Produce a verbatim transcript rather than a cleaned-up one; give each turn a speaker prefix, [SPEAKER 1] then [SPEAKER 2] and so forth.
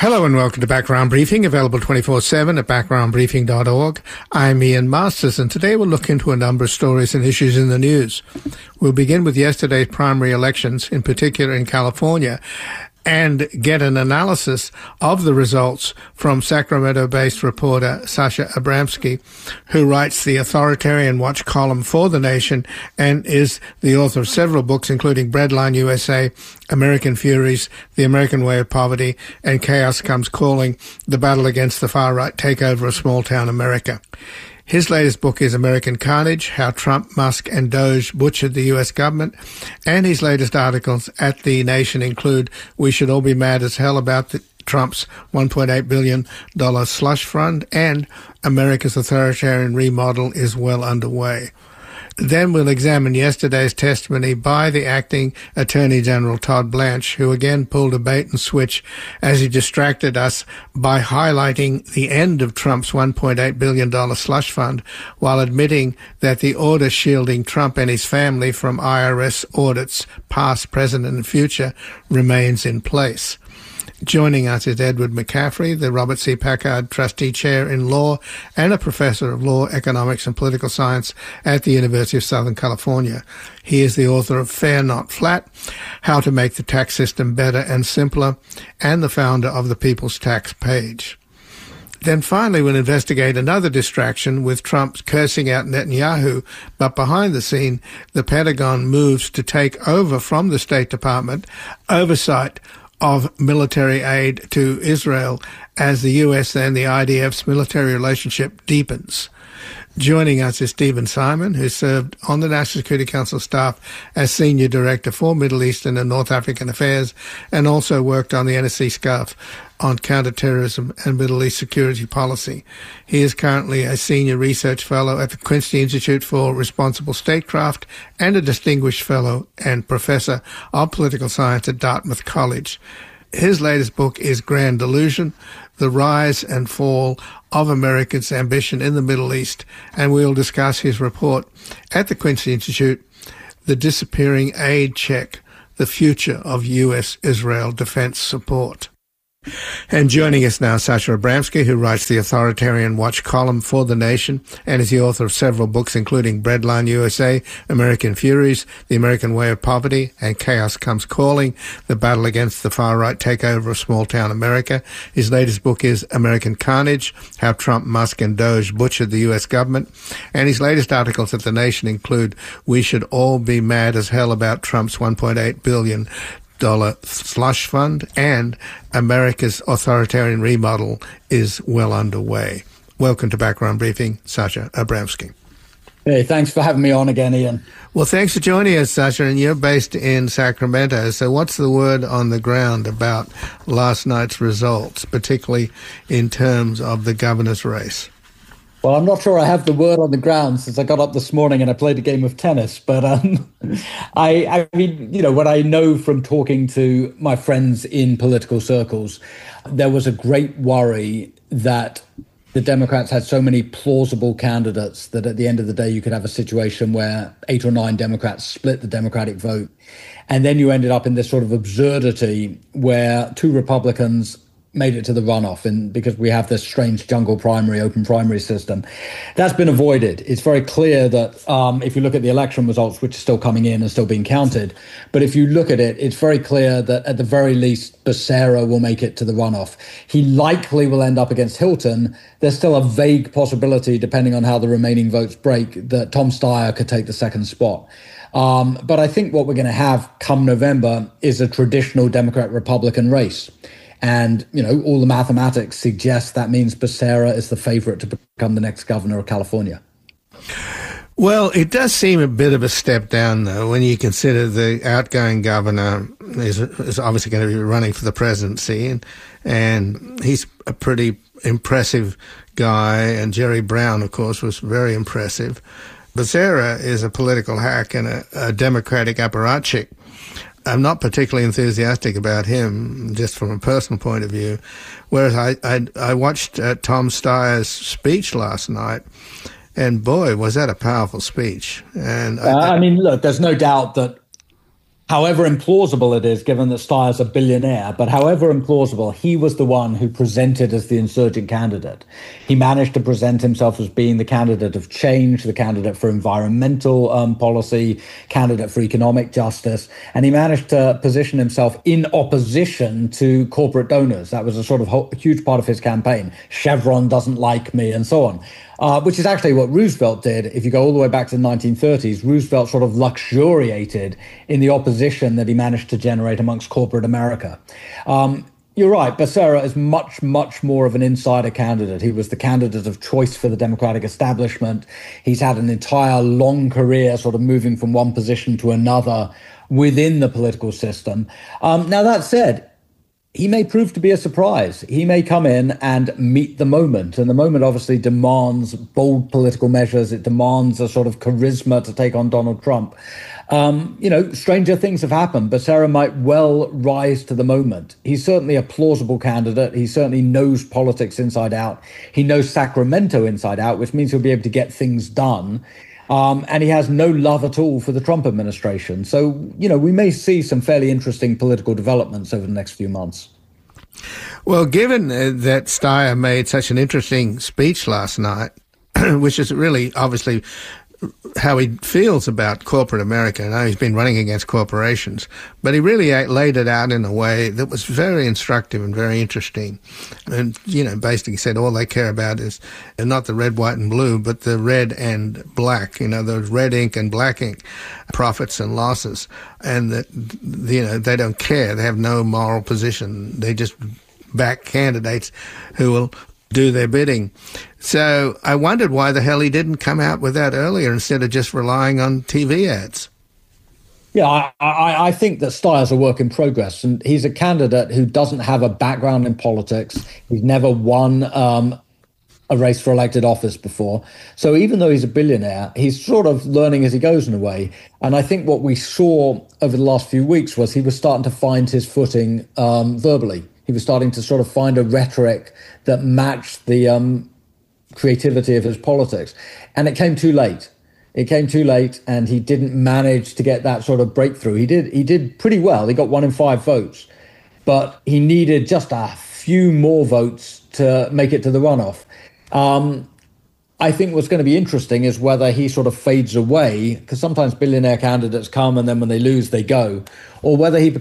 [SPEAKER 1] Hello and welcome to Background Briefing, available twenty-four seven at background briefing dot org. I'm Ian Masters, and today we'll look into a number of stories and issues in the news. We'll begin with yesterday's primary elections, in particular in California, and get an analysis of the results from Sacramento-based reporter Sasha Abramsky, who writes the Authoritarian Watch column for The Nation and is the author of several books, including Breadline U S A, American Furies, The American Way of Poverty, and Chaos Comes Calling, The Battle Against the Far-Right Takeover of Small-Town America. His latest book is American Carnage, How Trump, Musk and Doge Butchered the U S Government. And his latest articles at The Nation include We Should All Be Mad as Hell About the, Trump's one point eight billion dollars slush fund and America's authoritarian remodel is well underway. Then we'll examine yesterday's testimony by the acting Attorney General Todd Blanche, who again pulled a bait and switch as he distracted us by highlighting the end of Trump's one point eight billion dollars slush fund while admitting that the order shielding Trump and his family from I R S audits, past, present and future, remains in place. Joining us is Edward McCaffrey, the Robert C. Packard Trustee Chair in Law and a Professor of Law, Economics and Political Science at the University of Southern California. He is the author of Fair Not Flat, How to Make the Tax System Better and Simpler, and the founder of the People's Tax Page. Then finally we'll investigate another distraction with Trump cursing out Netanyahu, but behind the scene, the Pentagon moves to take over from the State Department oversight of military aid to Israel as the U S and the I D F's military relationship deepens. Joining us is Stephen Simon, who served on the National Security Council staff as Senior Director for Middle Eastern and North African Affairs and also worked on the N S C SCAF on counterterrorism and Middle East security policy. He is currently a Senior Research Fellow at the Quincy Institute for Responsible Statecraft and a Distinguished Fellow and Professor of Political Science at Dartmouth College. His latest book is Grand Delusion, The Rise and Fall of America's Ambition in the Middle East, and we'll discuss his report at the Quincy Institute, The Disappearing Aid Check, The Future of U S Israel Defense Support. And joining us now, Sasha Abramsky, who writes the Authoritarian Watch column for The Nation and is the author of several books, including Breadline U S A, American Furies, The American Way of Poverty, and Chaos Comes Calling, The Battle Against the Far-Right Takeover of Small-Town America. His latest book is American Carnage, How Trump, Musk and Doge Butchered the U S Government. And his latest articles at The Nation include We Should All Be Mad as Hell About Trump's one point eight billion dollars dollar slush fund and America's authoritarian remodel is well underway. Welcome to Background Briefing, Sasha Abramsky.
[SPEAKER 2] Hey, thanks for having me on again, Ian.
[SPEAKER 1] Well, thanks for joining us, Sasha, and you're based in Sacramento. So what's the word on the ground about last night's results, particularly in terms of the governor's race?
[SPEAKER 2] Well, I'm not sure I have the word on the ground since I got up this morning and I played a game of tennis. But um, I, I mean, you know, what I know from talking to my friends in political circles, there was a great worry that the Democrats had so many plausible candidates that at the end of the day, you could have a situation where eight or nine Democrats split the Democratic vote. And then you ended up in this sort of absurdity where two Republicans made it to the runoff, and because we have this strange jungle primary, open primary system. That's been avoided. It's very clear that um, if you look at the election results, which are still coming in and still being counted, but if you look at it, it's very clear that at the very least, Becerra will make it to the runoff. He likely will end up against Hilton. There's still a vague possibility, depending on how the remaining votes break, that Tom Steyer could take the second spot. Um, but I think what we're going to have come November is a traditional Democrat-Republican race. And, you know, all the mathematics suggest that means Becerra is the favorite to become the next governor of California.
[SPEAKER 1] Well, it does seem a bit of a step down, though, when you consider the outgoing governor is, is obviously going to be running for the presidency, and, and he's a pretty impressive guy, and Jerry Brown, of course, was very impressive. Becerra is a political hack and a, a Democratic apparatchik. I'm not particularly enthusiastic about him, just from a personal point of view. Whereas I I, I watched uh, Tom Steyer's speech last night, and boy, was that a powerful speech. And
[SPEAKER 2] uh, I, I mean, look, there's no doubt that however implausible it is, given that Steyer's a billionaire, but however implausible, he was the one who presented as the insurgent candidate. He managed to present himself as being the candidate of change, the candidate for environmental um, policy, candidate for economic justice, and he managed to position himself in opposition to corporate donors. That was a sort of ho- huge part of his campaign. Chevron doesn't like me, and so on. Uh, which is actually what Roosevelt did. If you go all the way back to the nineteen thirties, Roosevelt sort of luxuriated in the opposition that he managed to generate amongst corporate America. Um, you're right, Becerra is much, much more of an insider candidate. He was the candidate of choice for the Democratic establishment. He's had an entire long career sort of moving from one position to another within the political system. Um, now, that said, he may prove to be a surprise. He may come in and meet the moment. And the moment obviously demands bold political measures. It demands a sort of charisma to take on Donald Trump. Um, you know, stranger things have happened. Becerra might well rise to the moment. He's certainly a plausible candidate. He certainly knows politics inside out. He knows Sacramento inside out, which means he'll be able to get things done. Um, and he has no love at all for the Trump administration. So, you know, we may see some fairly interesting political developments over the next few months.
[SPEAKER 1] Well, given uh, that Steyer made such an interesting speech last night, which is really obviously how he feels about corporate America. I know he's been running against corporations, but he really laid it out in a way that was very instructive and very interesting. And, you know, basically said all they care about is not the red, white, and blue, but the red and black, you know, the red ink and black ink, profits and losses. And that, you know, they don't care. They have no moral position. They just back candidates who will do their bidding. So I wondered why the hell he didn't come out with that earlier instead of just relying on T V ads.
[SPEAKER 2] Yeah, I, I, I think that Steyer's a work in progress, and he's a candidate who doesn't have a background in politics. He's never won um, a race for elected office before. So even though he's a billionaire, he's sort of learning as he goes in a way. And I think what we saw over the last few weeks was he was starting to find his footing um, verbally. He was starting to sort of find a rhetoric that matched the um, creativity of his politics. And it came too late. It came too late, and he didn't manage to get that sort of breakthrough. He did he did pretty well. He got one in five votes. But he needed just a few more votes to make it to the runoff. Um, I think what's going to be interesting is whether he sort of fades away, because sometimes billionaire candidates come and then when they lose, they go, or whether he becomes